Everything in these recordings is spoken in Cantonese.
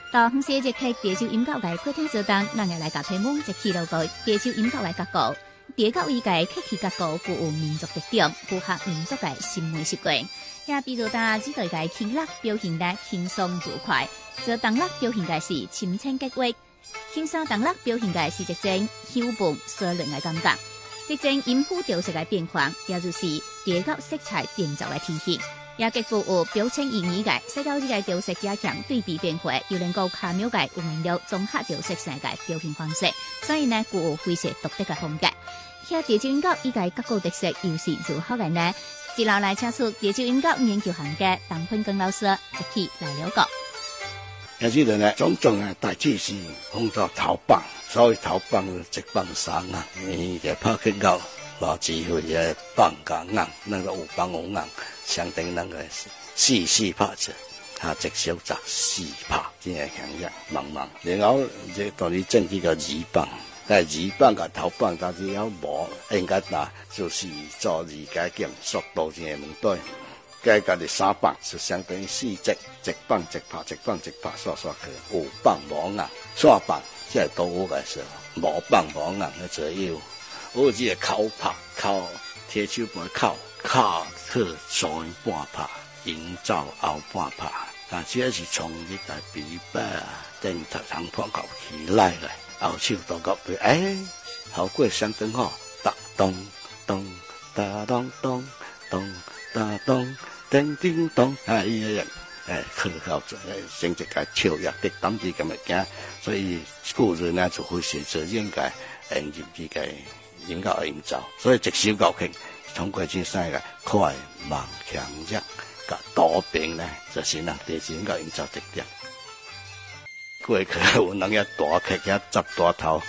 到黄色热客地州音乐界歌厅做当，咱也来甲推蒙一起 logo 地州音乐界结构。地教育界客气结构具有民族特点，符合民族界审美习惯。也比如打指导界轻乐表现得轻松愉快，做当乐表现界是深浅结wei轻松当乐表现界是一种幽默疏冷的感觉。这种音符调色的变化，也就是地教色彩变奏的体现。也极富有表情意义界，西教这个调色加强对比变化，又能够巧妙界运用了综合调色世界表现方式，所以呢具有非常独特的风格。遐地州音乐伊个结构特色又是如何个呢？接下来请出地州音乐研究行家邓坤庚老师一起来了解。 也即个呢，种种啊，大致是讲做头棒，所谓头棒一棒三啊，伊个拍起到老智慧个棒甲硬，那个有棒有硬。相等那个四拍者，他一小集四拍，真系强弱茫茫。然后这当然整几个二棒，但二棒甲头棒，但是要无应该拿就是做二加减速度真系问题。加家己三棒就相当于四只，一棒一拍，一棒一拍，刷刷去。有棒无硬，刷棒即系多好个说，无棒无硬的左右。我只个口拍，口铁手盘口。靠特前半拍，营造后半拍，但这是从你个琵琶啊，等头通碰到起来嘞，后手到到背，效果相当好，哒咚咚哒咚咚咚哒咚叮叮咚，伊个人靠靠成一个超越的当时咁物件，所以古人呢就会写着应该引入这个音乐营造，所以一首歌曲。通过这三个快慢强弱甲多变呢，就是咱地州音乐营造特点。过去有人遐大客遐10大头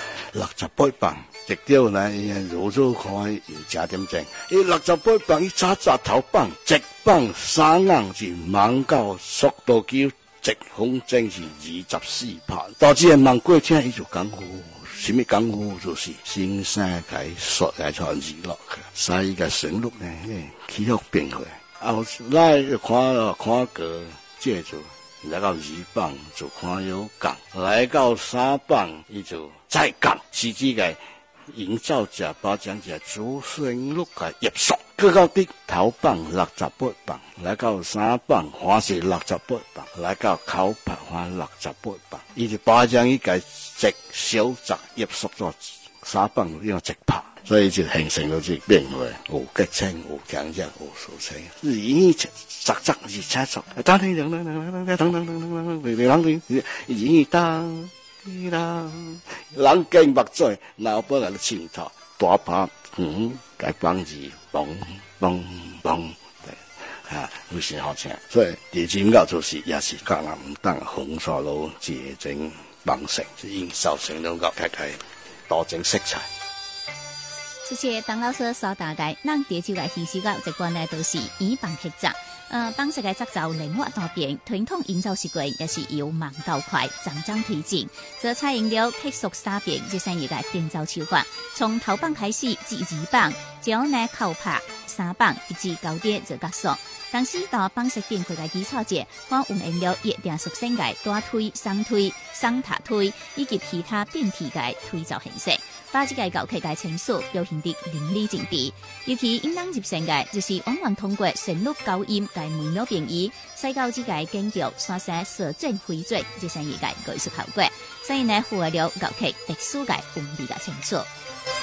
68磅，直到呢如此看有加点正，伊68磅伊早头磅1磅3硬是猛到速度球1风筝是24拍，到这猛过听伊就讲好。什么功夫就是先生解说来传娱乐去，所以个旋律呢，起伏变化。后来看个这就来到2棒就看有讲，来到3棒伊就再讲，是这个营造者把讲者主旋律个艺术。搁到第头棒68棒，来到3棒还是68棒，来到口拍还68棒，伊就把将伊个一小集艺术做3棒用一拍，所以就形成了这变化，有激情，有强弱，有抒情。是演杂而且作，当听等，演当人经目嘴，脑波来清楚，大拍该帮字嘣嘣嘣，非常好听。所以地州音乐就是也是甲人唔当红沙路这种方式，是营造成了个开多种色彩。 这些当老师所大概，咱地州嘅戏曲个一贯呢都是以棒客集。帮时嘅节奏灵活多变，传统营造习惯也是由慢到快，渐渐推进。则采用了特殊沙变这生意嘅变奏手法，从头棒开始至2棒，只要呢靠拍3棒一至9点做结束。同时到棒式变化嘅基础者，我运用了一定属性嘅大推、双推、双塔推以及其他变体嘅推奏形式，把这个教曲嘅情绪表现得淋漓尽致。尤其引人入胜嘅，就是往往通过旋律高音嘅美妙变移，使到这个坚调刷新蛇转回转这生意嘅艺术效果。所以呢，符合了教曲特殊嘅韵味嘅情绪。